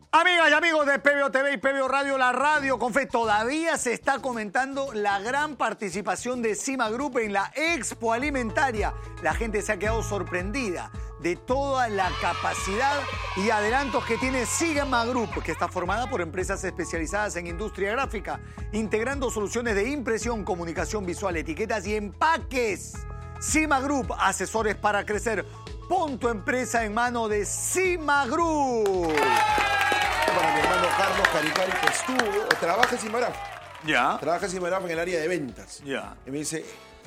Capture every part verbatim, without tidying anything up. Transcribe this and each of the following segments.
Amigas y amigos de P B O T V y P B O Radio, la radio con fe, todavía se está comentando la gran participación de Cima Group en la Expo Alimentaria. La gente se ha quedado sorprendida de toda la capacidad y adelantos que tiene Cima Group, que está formada por empresas especializadas en industria gráfica, integrando soluciones de impresión, comunicación visual, etiquetas y empaques. Cima Group, asesores para crecer. Pon tu empresa en mano de Cima Group. Para mi hermano Carlos Caricari, que estuvo, trabaja en Cimaraf. Ya. Trabaja en Cimaraf en el área de ventas. Ya. Y me dice,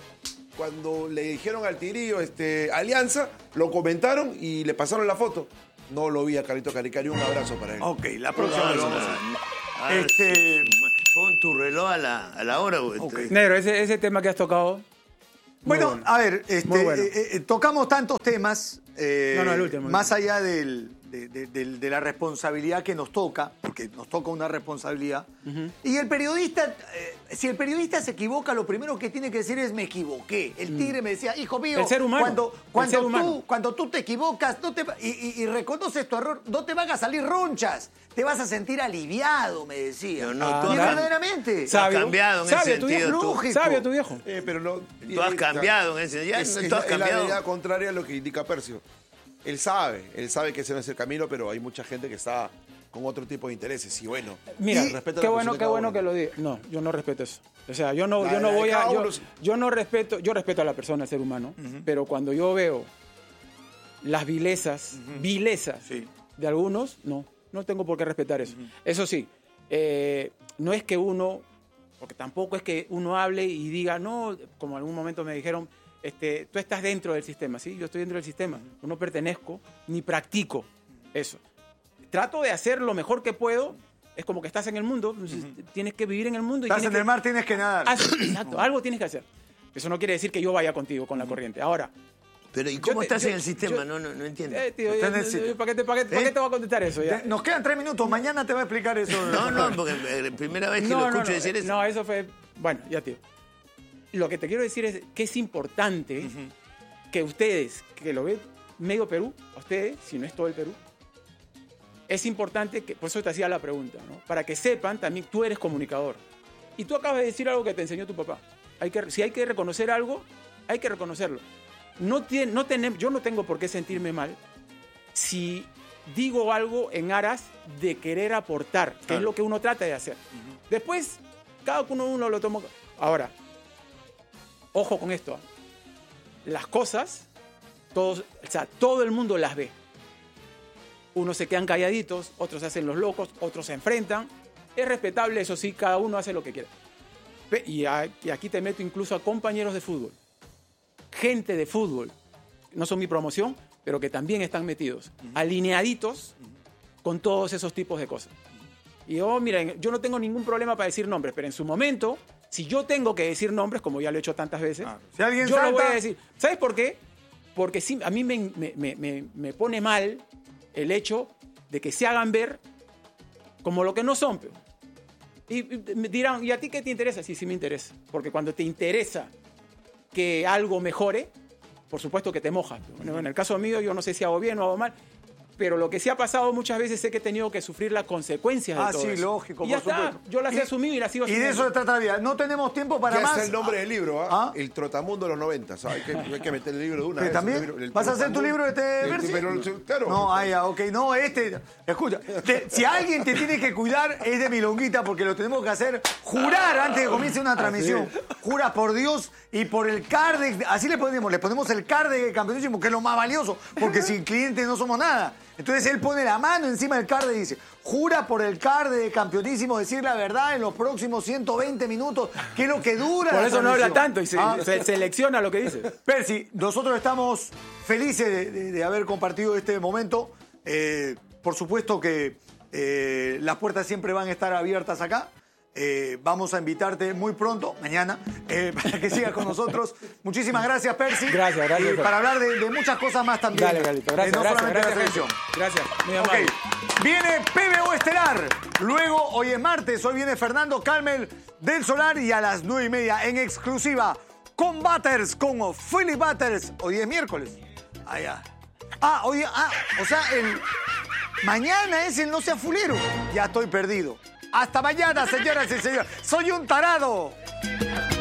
cuando le dijeron al Tigrillo este, Alianza, lo comentaron y le pasaron la foto. No lo vi a Carlito Caricari, un abrazo para él. Ok, la próxima vez vamos a... ver, Este... Pon tu reloj a la, a la hora. Güey. Okay. Negro, ese, ese tema que has tocado... Bueno, bueno, a ver, este, bueno. eh, eh, tocamos tantos temas, eh, no, no, el último, más el último. allá del, de, de, de, de la responsabilidad que nos toca, porque nos toca una responsabilidad. Uh-huh. Y el periodista, eh, si el periodista se equivoca, lo primero que tiene que decir es me equivoqué. El tigre me decía, hijo mío, el ser humano, cuando, cuando, ser humano. Tú, cuando tú te equivocas no te, y, y, y reconoces tu error, no te van a salir ronchas. Te vas a sentir aliviado, me decía. No, no, ah, tú y has, verdaderamente. Tú has cambiado en sabio, ese tu sentido. Viejo, Tú, sabio tu viejo. Eh, pero no, tú has cambiado en ese sentido. Es, es, tú has es cambiado. la verdad contraria a lo que indica Percio. Él sabe, él sabe que ese no es el camino, pero hay mucha gente que está con otro tipo de intereses. Y bueno, mira, y qué bueno, qué bueno uno. que lo diga. No, yo no respeto eso. O sea, yo no, la, yo no la voy a. Yo, uno... yo no respeto, yo respeto a la persona, al ser humano, uh-huh. pero cuando yo veo las vilezas, uh-huh. vilezas sí. de algunos, no, no tengo por qué respetar eso. Uh-huh. Eso sí, eh, no es que uno, porque tampoco es que uno hable y diga, no, como en algún momento me dijeron, este, tú estás dentro del sistema, sí, yo estoy dentro del sistema, yo no pertenezco ni practico eso. Trato de hacer lo mejor que puedo, es como que estás en el mundo, entonces uh-huh. tienes que vivir en el mundo. Y estás en que, el mar, tienes que nadar. Hacer, exacto, algo tienes que hacer. Eso no quiere decir que yo vaya contigo con la corriente. Ahora, pero ¿y cómo te, estás yo, en el sistema? yo, no, no, no entiendo. Eh, tío, yo, yo, ¿para, qué te, para, qué, ¿Eh? ¿Para qué te voy a contestar eso? Ya? Nos quedan tres minutos. Mañana te va a explicar eso. No, no, porque la primera vez que no, lo no, escucho no, decir eso. No, eso fue... Bueno, ya, tío. Lo que te quiero decir es que es importante uh-huh. que ustedes, que lo ven medio Perú, ustedes, si no es todo el Perú, es importante que... Por eso te hacía la pregunta, ¿no? Para que sepan también, tú eres comunicador. Y tú acabas de decir algo que te enseñó tu papá. Hay que, si hay que reconocer algo, hay que reconocerlo. No tiene, no tenem, yo no tengo por qué sentirme mal si digo algo en aras de querer aportar, que claro. es lo que uno trata de hacer. Uh-huh. Después, cada uno, uno lo toma. Ahora, ojo con esto. Las cosas, todos, o sea, todo el mundo las ve. Unos se quedan calladitos, otros se hacen los locos, otros se enfrentan. Es respetable, eso sí, cada uno hace lo que quiere. Y, a, y aquí te meto incluso a compañeros de fútbol. Gente de fútbol, no son mi promoción, pero que también están metidos, uh-huh. alineaditos uh-huh. con todos esos tipos de cosas. Y yo, miren, yo no tengo ningún problema para decir nombres, pero en su momento, si yo tengo que decir nombres, como ya lo he hecho tantas veces, ah, si alguien yo salta... lo voy a decir. ¿Sabes por qué? Porque sí, a mí me, me, me, me pone mal el hecho de que se hagan ver como lo que no son. Pero. Y, y me dirán, ¿y a ti qué te interesa? Sí, sí me interesa. Porque cuando te interesa que algo mejore, por supuesto que te mojas. Bueno, en el caso mío, yo no sé si hago bien o hago mal, pero lo que sí ha pasado muchas veces es que he tenido que sufrir las consecuencias de ah, todo sí, eso. lógico, y ya por está. supuesto. Yo las y, he asumido y las sigo asumiendo. Y de eso se trata la vida. No tenemos tiempo para ya más. está el nombre del libro, ¿eh? ¿Ah? El Trotamundo de los noventa. Hay que, hay que meter el libro de una vez. ¿También? Libro, el ¿Vas a hacer tu libro de este el, pero, claro. No, ay, ok. No, este... Escucha, te, si alguien te tiene que cuidar es de Milonguita, porque lo tenemos que hacer jurar antes de que comience una transmisión. Jura por Dios y por el card de... Así le ponemos, le ponemos el card de campeonísimo, que es lo más valioso, porque sin clientes no somos nada. Entonces él pone la mano encima del card y dice, jura por el card de campeonísimo decir la verdad en los próximos ciento veinte minutos, que es lo que dura. Por la eso no habla tanto y se, ¿Ah? se selecciona lo que dice. Percy, nosotros estamos felices de, de, de haber compartido este momento. Eh, por supuesto que eh, las puertas siempre van a estar abiertas acá. Eh, vamos a invitarte muy pronto, mañana, eh, para que sigas con nosotros. Muchísimas gracias, Percy. Gracias, gracias. Y para hablar de, de muchas cosas más también. Dale, Galito. Gracias, eh, no gracias, solamente gracias, la televisión. Gracias, muy amable. Okay. Viene P B O Estelar. Luego, hoy es martes, hoy viene Fernando Calmel del Solar y a las nueve y media en exclusiva con Butters, con Philip Butters. Hoy es miércoles. Ah, ya. Ah, hoy, ah, o sea, el... Mañana es el no sea fulero. Ya estoy perdido. Hasta mañana, señoras y señores. Soy un tarado.